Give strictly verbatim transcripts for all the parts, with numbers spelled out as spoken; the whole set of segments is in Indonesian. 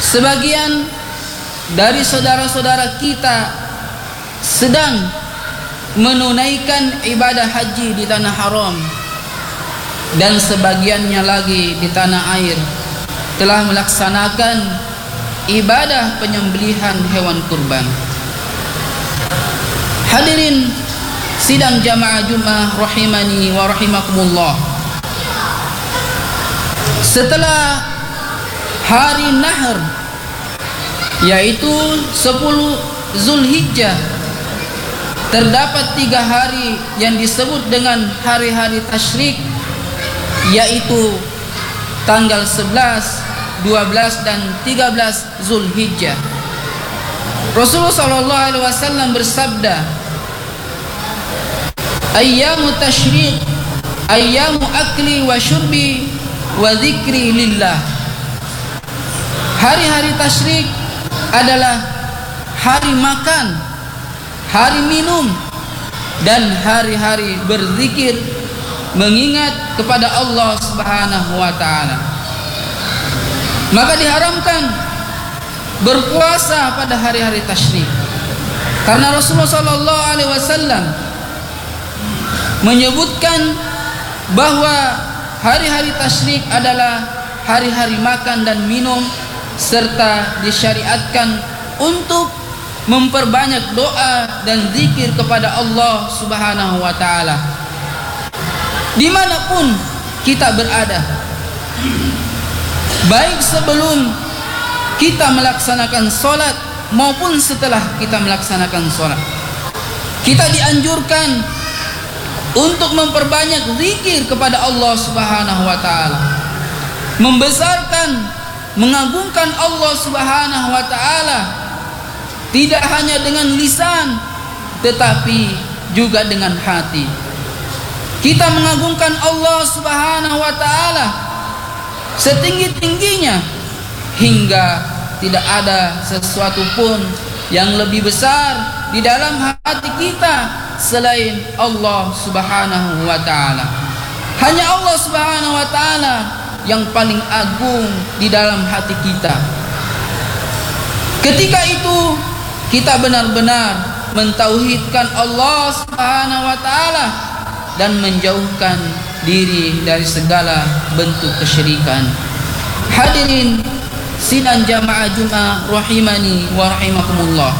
sebagian dari saudara-saudara kita sedang menunaikan ibadah haji di tanah haram, dan sebagiannya lagi di tanah air telah melaksanakan ibadah penyembelihan hewan kurban. Hadirin sidang jamaah Jumat rahimani wa rahimakumullah. Setelah hari Nahr, yaitu sepuluh Zulhijjah, terdapat tiga hari yang disebut dengan hari-hari tasyrik, yaitu tanggal sebelas, dua belas dan tiga belas Zulhijjah. Rasulullah sallallahu alaihi wasallam bersabda, "Ayyamu tasyrik, ayyamu akli wa syurbi wa dzikri lillah." Hari-hari tasyrik adalah hari makan, hari minum, dan hari-hari berzikir mengingat kepada Allah Subhanahu wa taala. Maka diharamkan berpuasa pada hari-hari tasyrik, karena Rasulullah sallallahu alaihi wasallam menyebutkan bahwa hari-hari tasyrik adalah hari-hari makan dan minum, serta disyariatkan untuk memperbanyak doa dan zikir kepada Allah Subhanahu wa taala dimanapun kita berada, baik sebelum kita melaksanakan sholat maupun setelah kita melaksanakan sholat. Kita dianjurkan untuk memperbanyak zikir kepada Allah Subhanahu wa taala, membesarkan, mengagungkan Allah Subhanahu wa taala, tidak hanya dengan lisan tetapi juga dengan hati. Kita mengagungkan Allah Subhanahu wa taala setinggi-tingginya, hingga tidak ada sesuatu pun yang lebih besar di dalam hati kita selain Allah Subhanahu wa taala. Hanya Allah Subhanahu wa taala yang paling agung di dalam hati kita. Ketika itu kita benar-benar mentauhidkan Allah Subhanahu wa taala dan menjauhkan diri dari segala bentuk kesyirikan. Hadirin sidang jamaah Jumat rahimani wa rahimakumullah.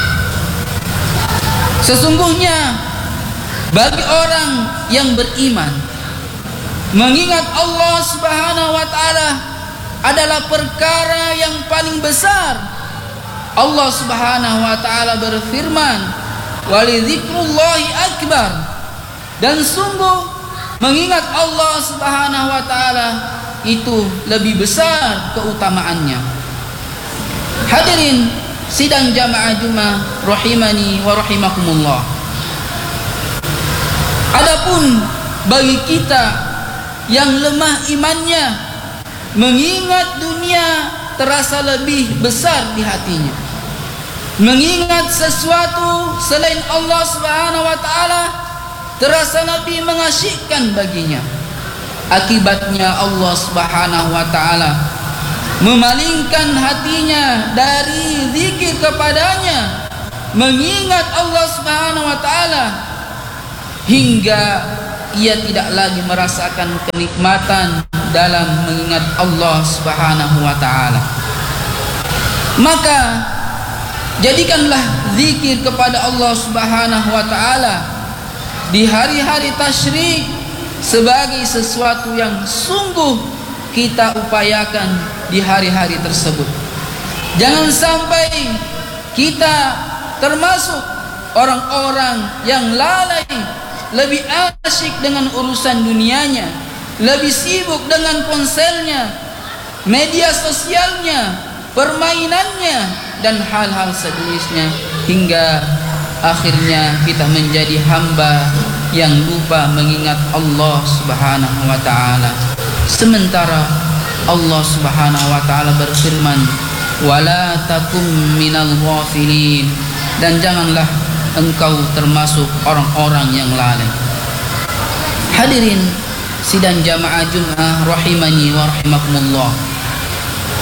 Sesungguhnya bagi orang yang beriman, mengingat Allah Subhanahu wa taala adalah perkara yang paling besar. Allah Subhanahu wa taala berfirman, "Walidzikrullahi akbar." Dan sungguh mengingat Allah Subhanahu wa taala itu lebih besar keutamaannya. Hadirin sidang jamaah Jumat rahimani wa rahimakumullah. Adapun bagi kita yang lemah imannya, mengingat dunia terasa lebih besar di hatinya, mengingat sesuatu selain Allah Subhanahu wa taala terasa lebih mengasyikkan baginya. Akibatnya Allah Subhanahu wa taala memalingkan hatinya dari zikir kepadanya, mengingat Allah Subhanahu wa taala, hingga ia tidak lagi merasakan kenikmatan dalam mengingat Allah Subhanahu wa taala. Maka jadikanlah zikir kepada Allah Subhanahu wa taala di hari-hari tasyrik sebagai sesuatu yang sungguh kita upayakan di hari-hari tersebut. Jangan sampai kita termasuk orang-orang yang lalai, lebih asyik dengan urusan dunianya, lebih sibuk dengan ponselnya, media sosialnya, permainannya, dan hal-hal sejenisnya, hingga akhirnya kita menjadi hamba yang lupa mengingat Allah Subhanahu wa taala. Sementara Allah Subhanahu wa taala berfirman, "Wala takum minal ghafilin." Dan janganlah engkau termasuk orang-orang yang lalai. Hadirin sidang jamaah Jumat rahimani wa rahimakumullah.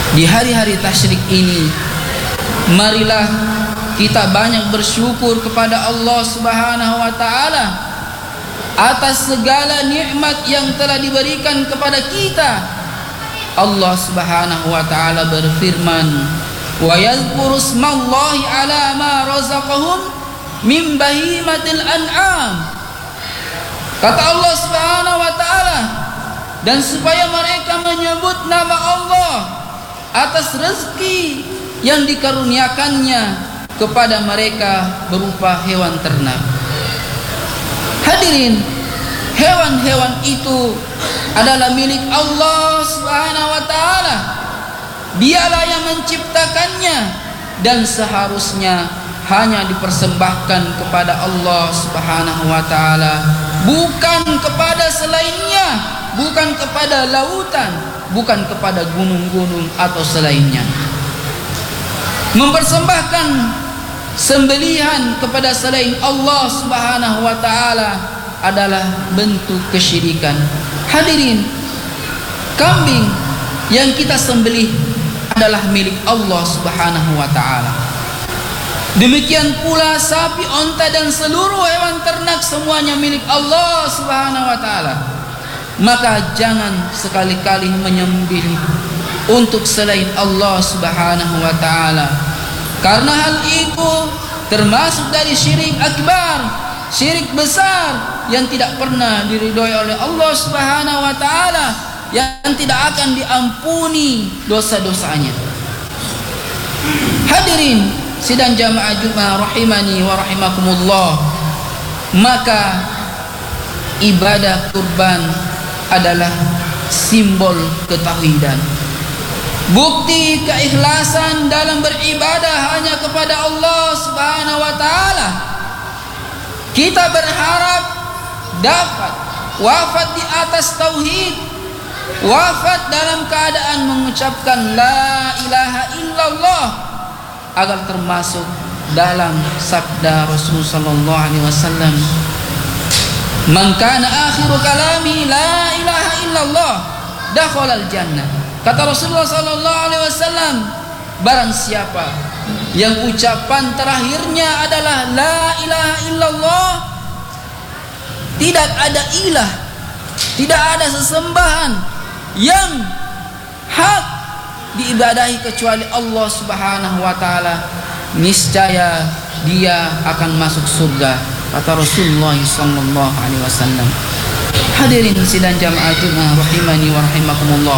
Di hari-hari tasyrik ini, marilah kita banyak bersyukur kepada Allah Subhanahu wa taala atas segala nikmat yang telah diberikan kepada kita. Allah Subhanahu wa taala berfirman, "Wa yadhkuru ismallahi 'ala ma razaqahum min bahimatil an'am." Kata Allah Subhanahu wa taala, dan supaya mereka menyebut nama Allah atas rezeki yang dikaruniakannya kepada mereka berupa hewan ternak. Hadirin, hewan-hewan itu adalah milik Allah Subhanahu wa taala. Dialah yang menciptakannya dan seharusnya hanya dipersembahkan kepada Allah Subhanahu wa taala, bukan kepada selainnya, bukan kepada lautan, bukan kepada gunung-gunung atau selainnya. Mempersembahkan sembelihan kepada selain Allah Subhanahu wa taala adalah bentuk kesyirikan. Hadirin, kambing yang kita sembelih adalah milik Allah Subhanahu wa taala. Demikian pula sapi, onta dan seluruh hewan ternak semuanya milik Allah Subhanahu wa taala. Maka jangan sekali-kali menyembelih untuk selain Allah Subhanahu wa taala, karena hal itu termasuk dari syirik akbar, syirik besar yang tidak pernah diridhoi oleh Allah Subhanahu wa taala, yang tidak akan diampuni dosa-dosanya. Hadirin sidang jamaah Jumat rahimani wa rahimakumullah, maka ibadah kurban adalah simbol ketauhidan, bukti keikhlasan dalam beribadah hanya kepada Allah Subhanahu wa taala. Kita berharap dapat wafat di atas tauhid, wafat dalam keadaan mengucapkan la ilaha illallah, agar termasuk dalam sabda Rasul sallallahu alaihi wasallam, "Man kana akhiru kalami la ilaha illallah dakhalal jannah." Kata Rasulullah sallallahu alaihi wasallam, barang siapa yang ucapan terakhirnya adalah la ilaha illallah, tidak ada ilah, tidak ada sesembahan yang hak diibadahi kecuali Allah Subhanahu wa taala, niscaya dia akan masuk surga, kata Rasulullah sallallahu alaihi wasallam. Hadirin sidang jamaah Jumat rahimani wa rahimakumullah,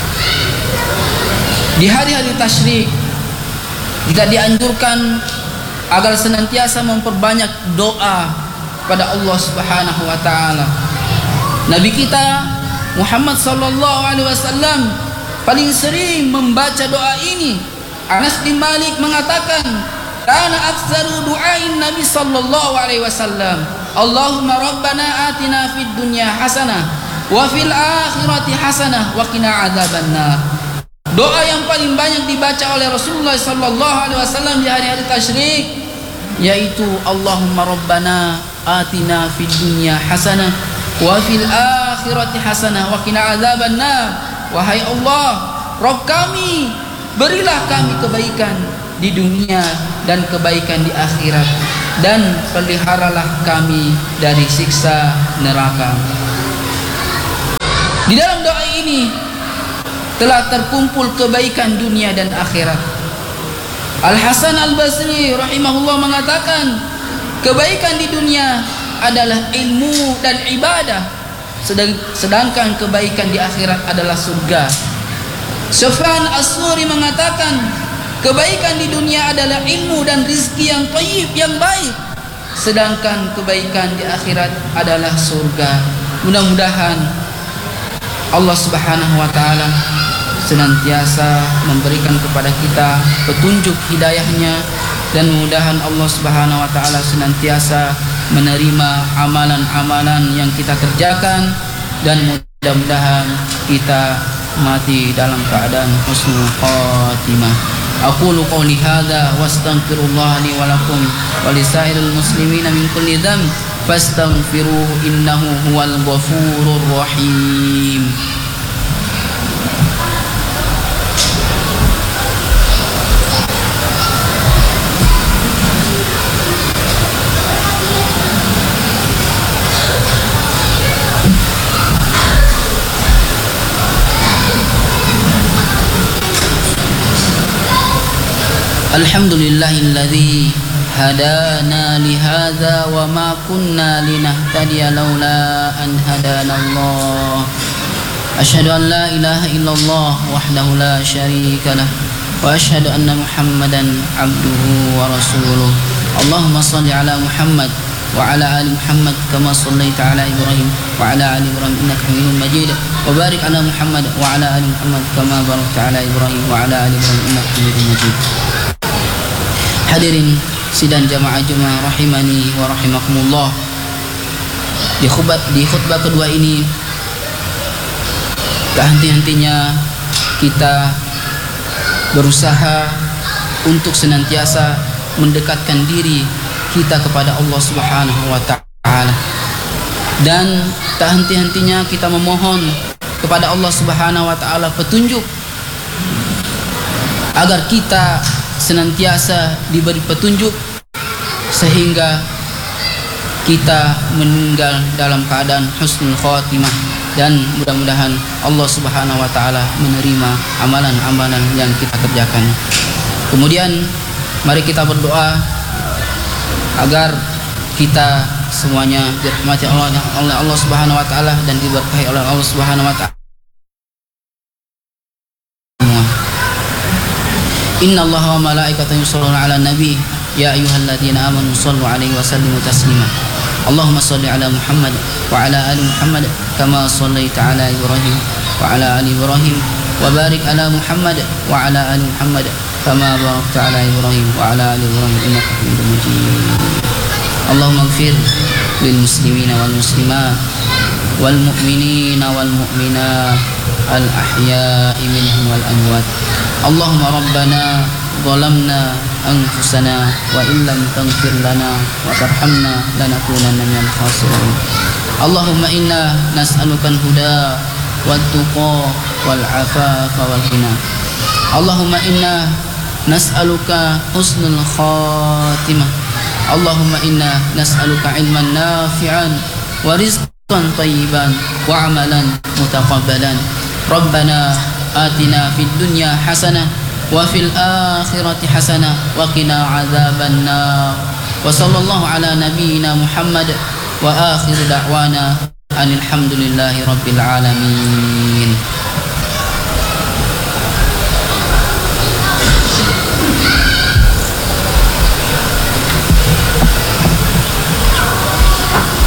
di hari-hari tasyrik kita dianjurkan agar senantiasa memperbanyak doa pada Allah Subhanahu wa taala. Nabi kita Muhammad sallallahu alaihi wasallam paling sering membaca doa ini. Anas bin Malik mengatakan, "Kana aktsaru du'ain Nabi sallallahu alaihi wasallam, Allahumma rabbana atina fid dunya hasanah wa fil akhirati hasanah wa qina adzabannar." Doa yang paling banyak dibaca oleh Rasulullah sallallahu alaihi wasallam di hari-hari tasyrik yaitu Allahumma rabbana atina fid dunya hasanah wa fil akhirati hasanah wa qina adzabannar. Wahai Allah, Rabb kami, berilah kami kebaikan di dunia dan kebaikan di akhirat, dan peliharalah kami dari siksa neraka. Di dalam doa ini telah terkumpul kebaikan dunia dan akhirat. Al-Hasan Al-Basri rahimahullah mengatakan, kebaikan di dunia adalah ilmu dan ibadah, sedangkan kebaikan di akhirat adalah surga. Sufyan As-Suri mengatakan, kebaikan di dunia adalah ilmu dan rizki yang thayyib, yang baik, sedangkan kebaikan di akhirat adalah surga. Mudah-mudahan Allah Subhanahu wa taala senantiasa memberikan kepada kita petunjuk hidayahnya, dan mudah-mudahan Allah Subhanahu wa taala senantiasa menerima amalan-amalan yang kita kerjakan, dan mudah-mudahan kita mati dalam keadaan husnul khatimah. Aqulu qawli hadza wastaghfirullah li wa lakum wa lisairil muslimina min kulli dhanb fastaghfiruhu innahu huwal ghafurur rahim. Alhamdulillahilladzi hadana lihadza wa ma kunna linahtadiya laula an hadana Allah. Asyhadu an la ilaha illallah wahdahu la syarika lah wa asyhadu anna Muhammadan abduhu wa rasuluh. Allahumma shalli ala Muhammad wa ala ali Muhammad kama shallaita ala Ibrahim wa ala ali Ibrahim innaka Hamidum Majid wa barik ala Muhammad wa ala ali Muhammad kama barakta ala Ibrahim wa ala ali Ibrahim innaka Hamidum Majid. Hadirin sidang jamaah Jumat rahimani wa rahimakumullah. Di khutbah di khutbah kedua ini tak henti-hentinya kita berusaha untuk senantiasa mendekatkan diri kita kepada Allah Subhanahu wa taala, dan tak henti-hentinya kita memohon kepada Allah Subhanahu wa taala petunjuk agar kita senantiasa diberi petunjuk sehingga kita meninggal dalam keadaan husnul khatimah, dan mudah-mudahan Allah Subhanahu wa taala menerima amalan-amalan yang kita kerjakan. Kemudian mari kita berdoa agar kita semuanya dirahmati Allah oleh Allah Subhanahu wa taala dan diberkahi oleh Allah Subhanahu wa taala. Inna Allaha wa malaikatahu yusholluna 'alan nabi ya ayyuhalladzina amanu shallu 'alaihi wa sallimu taslima. Allahumma shalli 'ala Muhammad wa 'ala ali Muhammad kama shallaita 'ala Ibrahim wa 'ala ali Ibrahim wa barik 'ala Muhammad wa 'ala ali Muhammad kama barakta 'ala Ibrahim wa 'ala ali Ibrahim innaka Hamidum Majid. Allahumma ighfir lil muslimina wal muslimat wal mu'minina wal mu'minat al ahya'i minhum wal amwat. Allahumma rabbana zalamna anfusana wa illam taghfir lana wa tarhamna lanakunanna minal khasirin. Allahumma inna nas'aluka al-huda wat tuqa wal afafa wal ghina. Allahumma inna nas'aluka husnul khatimah. Allahumma inna nas'aluka ilman nafi'an wa rizqan tayyiban wa amalan mutaqabbalan. Rabbana atina fid dunya hasanah wa fil akhirati hasanah wa qina adzaban nar. Wa sallallahu ala nabiyyina Muhammad wa akhiru da'wana alhamdulillahi rabbil alamin.